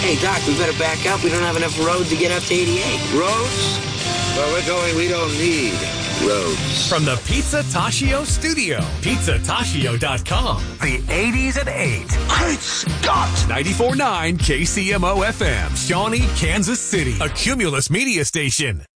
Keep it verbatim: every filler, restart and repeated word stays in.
Hey, Doc, we better back up. We don't have enough road to get up to eighty-eight. Roads? Well, we're going, we don't need roads. From the Pizza Tashio studio, pizza tashio dot com. The eighties at eight. Great Scott! ninety-four point nine K C M O F M, Shawnee, Kansas City, a Cumulus media station.